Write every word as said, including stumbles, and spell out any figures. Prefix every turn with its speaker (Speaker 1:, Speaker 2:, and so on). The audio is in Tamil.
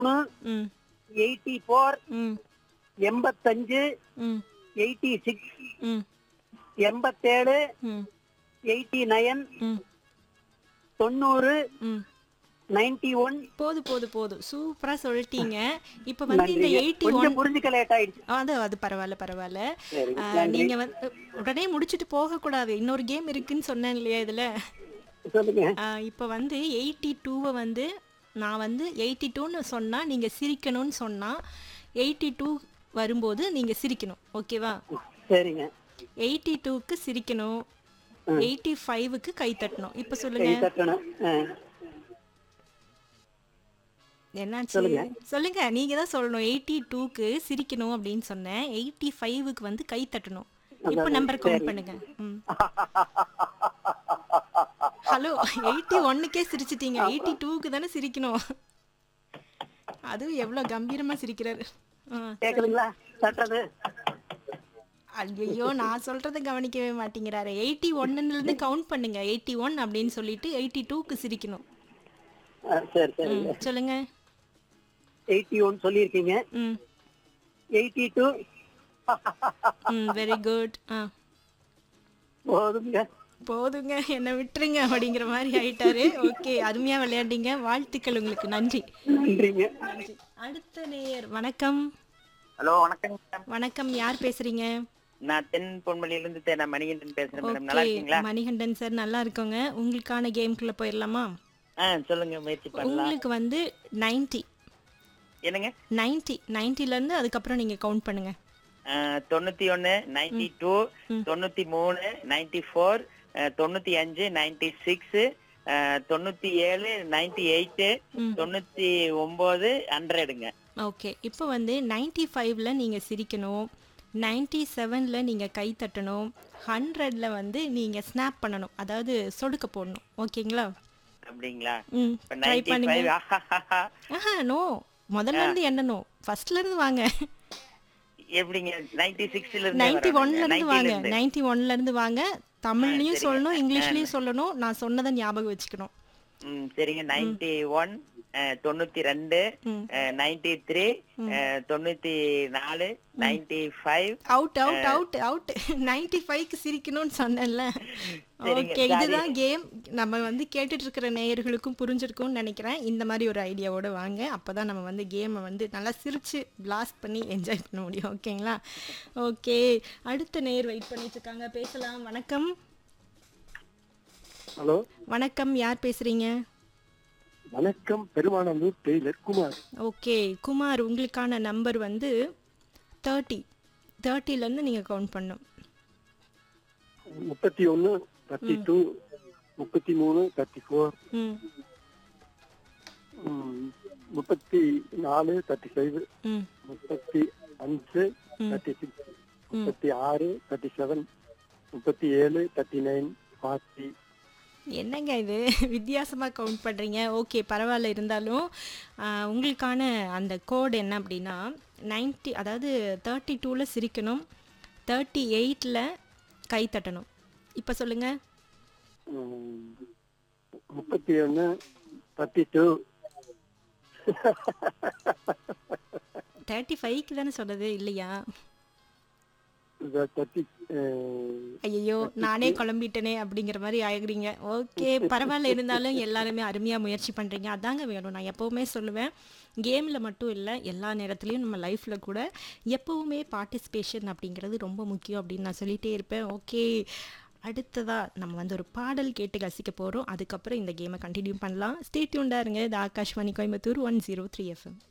Speaker 1: ம்
Speaker 2: எயிட்டி ஃபோர்
Speaker 1: ம்
Speaker 2: எண்பத்தஞ்சு
Speaker 1: ம்
Speaker 2: எயிட்டி சிக்ஸ்
Speaker 1: ம்
Speaker 2: எண்பத்தேழு
Speaker 1: ம்
Speaker 2: எயிட்டி நைன்
Speaker 1: ம்
Speaker 2: தொண்ணூறு
Speaker 1: ம்
Speaker 2: நைன்டி ஒன்.
Speaker 1: போது போது போதும் சூப்பரா சொல்லிட்டீங்க. இப்ப வந்து இந்த எயிட்டி ஒன்
Speaker 2: கொஞ்சம் புரிஞ்சுக்க லேட் ஆயிடுச்சு.
Speaker 1: அது அது பரவாயில்ல பரவாயில்ல.
Speaker 2: சரிங்க,
Speaker 1: ஆ,
Speaker 2: நன்றி.
Speaker 1: நீங்க வந்து உடனே முடிச்சுட்டு போக கூடாது. இன்னொரு கேம் இருக்குன்னு சொன்னேன் இல்லையா இதுல.
Speaker 2: சொல்லுங்க.
Speaker 1: ஆ, இப்ப வந்து எயிட்டி டூவை வந்து நான் வந்து எயிட்டி டூன்னு சொன்னா நீங்க சிரிக்கணும்னு சொன்னா எயிட்டி டூ வரும்போது நீங்க சிரிக்கணும். ஓகேவா?
Speaker 2: சரிங்க.
Speaker 1: எயிட்டி டூக்கு சிரிக்கணும். எயிட்டி ஃபைவுக்கு கை தட்டணும். இப்ப
Speaker 2: கை
Speaker 1: சொல்லுங்க.
Speaker 2: தட்டணும். ஆ,
Speaker 1: என்னாச்சு
Speaker 2: சொல்லுங்க.
Speaker 1: சொல்லுங்க. நீங்க தான் சொல்லணும். எயிட்டி டூக்கு சிரிக்கணும் அப்படின்னு சொன்னேன். எயிட்டி ஃபைவுக்கு வந்து கை தட்டணும். இப்போ
Speaker 2: அதாவது,
Speaker 1: நம்பர் கவுண்ட்
Speaker 2: சரி.
Speaker 1: பண்ணுங்க. ம் ஹலோ, எயிட்டி ஒன்னுக்கே சிரிச்சிட்டீங்க. எயிட்டி டூக்கு தானே சிரிக்கணும். அதுவும் எவ்வளோ கம்பீரமா சிரிக்கிறாரு. ஆ, சொல்லுங்க.
Speaker 2: கேக்குதுங்களா தட்டுறது?
Speaker 1: ஐயோ, நான் சொல்றதை கவனிக்கவே மாட்டேங்கிறாரு. எயிட்டி ஒன்னுல இருந்து கவுண்ட் பண்ணுங்க. எயிட்டி ஒன் அப்படின்னு சொல்லிட்டு எயிட்டி டூக்கு சிரிக்கணும்.
Speaker 2: ஆ, சரி
Speaker 1: ம்
Speaker 2: சரிங்க.
Speaker 1: சொல்லுங்க.
Speaker 2: எயிட்டி ஒன் சொல்லியிருக்கீங்க.
Speaker 1: ம்
Speaker 2: எயிட்டி டூ
Speaker 1: ம் வெரி குட். ஆ,
Speaker 2: போதுங்க.
Speaker 1: போதுங்க என்னை விட்டுருங்க அப்படிங்கிற மாதிரி ஆயிட்டாரு. ஓகே, அருமையா விளையாண்டீங்க. வாழ்த்துக்கள் உங்களுக்கு. நன்றி
Speaker 2: நன்றிங்க.
Speaker 1: நன்றி. அடுத்த நேயர். வணக்கம்.
Speaker 3: ஹலோ வணக்கம் மேடம்.
Speaker 1: வணக்கம், யார் பேசுறீங்க?
Speaker 3: நான் தென் பொன்மொழியிலிருந்து தே- நான் மணிகண்டன் பேசுறேன் மேடம். நல்லா
Speaker 1: ஓகே,
Speaker 3: இருக்கீங்களா?
Speaker 1: மணிகண்டன் சார் நல்லா இருக்கோங்க. உங்களுக்கான கேம்குள்ள போயிடலாமா?
Speaker 3: ஆ சொல்லுங்க, முயற்சி பண்ணலாம்.
Speaker 1: உங்களுக்கு வந்து நைன்டி
Speaker 3: என்னங்க?
Speaker 1: நைன்டி நைன்டில இருந்து அதுக்கப்புறம் நீங்க கவுண்ட் பண்ணுங்க.
Speaker 3: ஆ, தொண்ணூத்தி ஒன்னு நைன்டி டூ
Speaker 1: ம்.
Speaker 3: தொண்ணூத்தி மூணு நைன்டி ஃபோர் தொண்ணூத்தி அஞ்சு நைன்டி சிக்ஸ் தொண்ணூத்தி ஏழு நைன்டி எயிட்
Speaker 1: ம்.
Speaker 3: தொண்ணூத்தி ஒன்பது ஹண்ட்ரடுங்க.
Speaker 1: ஓகே, இப்போ வந்து நைன்டி ஃபைவ்ல நீங்க சிரிக்கணும். நைன்டி செவன்ல நீங்க கை தட்டணும். ஹண்ட்ரட்ல வந்து நீங்க ஸ்னாப் பண்ணணும், அதாவது சொடுக்க போடணும். ஓகேங்களா?
Speaker 3: அப்படிங்களா?
Speaker 1: ம்
Speaker 3: இப்ப
Speaker 1: ட்ரை
Speaker 3: நைன்டி
Speaker 1: பண்ணுங்க.
Speaker 3: ஃபைவ்
Speaker 1: ஆஹா, நோ, முதல்ல இருந்து எண்ணணும். ஃபர்ஸ்ட்ல இருந்து வாங்க.
Speaker 3: எப்படிங்க? நைன்டி சிக்ஸ்ல இருந்து
Speaker 1: நைன்டி
Speaker 3: வரேன்.
Speaker 1: ஒன்ல இருந்து
Speaker 3: நைன்டில
Speaker 1: வாங்க.
Speaker 3: இருந்து.
Speaker 1: நைன்டி ஒன்ல இருந்து வாங்க. தமிழ்லயும்
Speaker 3: சரிங்க.
Speaker 1: சொல்லணும்,
Speaker 3: ஆ,
Speaker 1: இங்கிலீஷ்லயும் சொல்லணும். நான் சொன்னதை ஞாபகம் வச்சுக்கணும்.
Speaker 3: ம் சரிங்க. நைன்டி ஒன் தொண்ணூத்தி ரெண்டு
Speaker 1: ம்
Speaker 3: நைன்டி த்ரீ தொண்ணூத்தி நாலு ninety five.
Speaker 1: Out out out out. Ninety ஃபைவ்க்கு சிரிக்கணும்னு சொன்னேன்ல.
Speaker 3: சரிங்க,
Speaker 1: ஓகே,
Speaker 3: sorry.
Speaker 1: இதுதான் கேம். நம்ம வந்து கேட்டுட்டு இருக்கிற நேயர்களுக்கும் புரிஞ்சிருக்கும்னு நினைக்கிறேன். இந்த மாதிரி ஒரு ஐடியாவோட வாங்க. அப்பதான் நம்ம வந்து கேமை வந்து நல்லா சிரிச்சு பிளாஸ்ட் பண்ணி என்ஜாய் பண்ண முடியும். ஓகேங்களா? ஓகே, அடுத்த நேயர் வெயிட் பண்ணிட்டு இருக்காங்க. பேசலாம். வணக்கம்.
Speaker 2: ஹலோ
Speaker 1: வணக்கம், யார் பேசுறீங்க?
Speaker 2: வணக்கம். பெருமானந்தூர் டெய்லர் குமார்.
Speaker 1: ஓகே குமார், உங்களுக்கான நம்பர் வந்து தேர்ட்டி. தேர்ட்டிலேருந்து நீங்கள் கவுண்ட் பண்ணும்.
Speaker 2: முப்பத்தி ஒன்னு தேர்ட்டி டூ முப்பத்தி மூணு தேர்ட்டி ஃபோர்
Speaker 1: ம்
Speaker 2: முப்பத்தி நாலு தேர்ட்டி ஃபைவ்
Speaker 1: ம்
Speaker 2: முப்பத்தி அஞ்சு தேர்ட்டி சிக்ஸ் முப்பத்தி ஆறு தேர்ட்டி செவன் முப்பத்தி ஏழு தேர்ட்டி நைன் ஃபார்ட்டி.
Speaker 1: என்னங்க இது வித்தியாசமாக கவுண்ட் பண்ணுறீங்க? ஓகே, பரவாயில்ல. இருந்தாலும் ஆ, உங்களுக்கான அந்த கோட் என்ன அப்படின்னா நைன்ட்டி, அதாவது தேர்ட்டி டூவில் சிரிக்கணும். தேர்ட்டி எயிட்டில் கை தட்டணும். இப்போ சொல்லுங்கள்.
Speaker 2: முப்பத்தி ஒன்னு தேர்ட்டி டூ
Speaker 1: தேர்ட்டி ஃபைவ்க்கு தானே சொன்னது இல்லையா?
Speaker 2: தேர்ட்டி
Speaker 1: ஐயோ, நானே குழம்பிட்டேனே அப்படிங்கிற மாதிரி ஆகுறீங்க. ஓகே, பரவாயில்ல. இருந்தாலும் எல்லாருமே அருமையாக முயற்சி பண்ணுறீங்க. அதாங்க வேணும். நான் எப்போவுமே சொல்லுவேன், கேமில் மட்டும் இல்லை, எல்லா நேரத்துலையும் நம்ம லைஃப்பில் கூட எப்போவுமே பார்ட்டிசிபேஷன் அப்படிங்கிறது ரொம்ப முக்கியம் அப்படின்னு நான் சொல்லிகிட்டே இருப்பேன். ஓகே, அடுத்ததாக நம்ம வந்து ஒரு பாடல் கேட்டு ரசிக்க போகிறோம். அதுக்கப்புறம் இந்த கேமை கண்டினியூ பண்ணலாம். ஸ்டே டியூன்டா இருங்க. இது Akashvani Coimbatore one zero three FM.